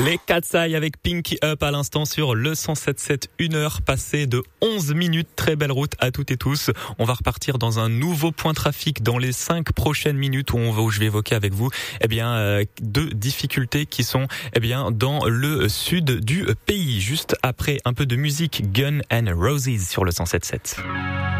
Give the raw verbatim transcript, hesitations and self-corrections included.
Les Katsai avec Pinky Up à l'instant sur le cent sept sept, une heure passée de onze minutes. Très belle route à toutes et tous. On va repartir dans un nouveau point trafic dans les cinq prochaines minutes où on va, où je vais évoquer avec vous, eh bien, euh, deux difficultés qui sont, eh bien, dans le sud du pays. Juste après un peu de musique, Gun and Roses sur le cent sept sept.